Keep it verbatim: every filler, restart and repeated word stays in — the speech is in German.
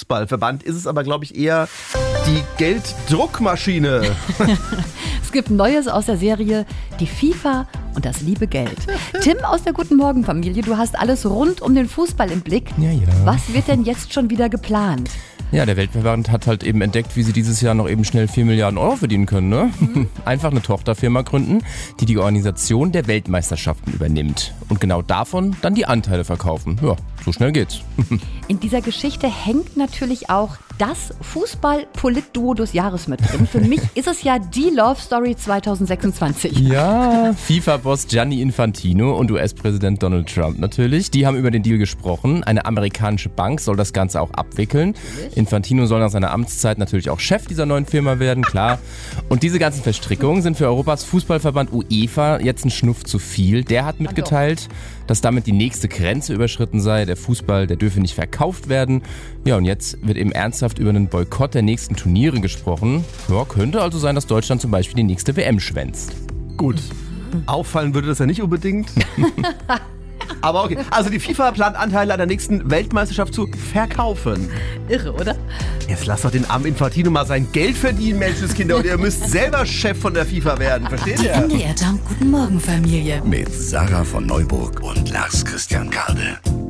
Fußballverband ist es aber, glaube ich, eher die Gelddruckmaschine. Es gibt Neues aus der Serie Die FIFA und das liebe Geld. Tim aus der Guten Morgen Familie, du hast alles rund um den Fußball im Blick. Ja, ja. Was wird denn jetzt schon wieder geplant? Ja, der Weltverband hat halt eben entdeckt, wie sie dieses Jahr noch eben schnell vier Milliarden Euro verdienen können, ne? Mhm. Einfach eine Tochterfirma gründen, die die Organisation der Weltmeisterschaften übernimmt. Und genau davon dann die Anteile verkaufen. Ja, so schnell geht's. In dieser Geschichte hängt natürlich auch das Fußball-Polit-Duo des Jahres mit drin. Für mich ist es ja die Love Story zwanzig sechsundzwanzig. Ja, FIFA-Boss Gianni Infantino und U S-Präsident Donald Trump natürlich. Die haben über den Deal gesprochen. Eine amerikanische Bank soll das Ganze auch abwickeln. Natürlich. Infantino soll nach seiner Amtszeit natürlich auch Chef dieser neuen Firma werden, klar. Und diese ganzen Verstrickungen sind für Europas Fußballverband UEFA jetzt ein Schnuff zu viel. Der hat mitgeteilt, dass damit die nächste Grenze überschritten sei. Der Fußball, der dürfe nicht verkauft werden. Ja, und jetzt wird eben ernsthaft über einen Boykott der nächsten Turniere gesprochen. Ja, könnte also sein, dass Deutschland zum Beispiel die nächste W M schwänzt. Gut, auffallen würde das ja nicht unbedingt. Aber okay, also die FIFA plant Anteile an der nächsten Weltmeisterschaft zu verkaufen. Irre, oder? Jetzt lasst doch den armen Infantino mal sein Geld verdienen, Menschenskinder. Und ihr müsst selber Chef von der FIFA werden, versteht ihr? M D R Jump Guten Morgen Familie. Mit Sarah von Neuburg und Lars Christian Kade.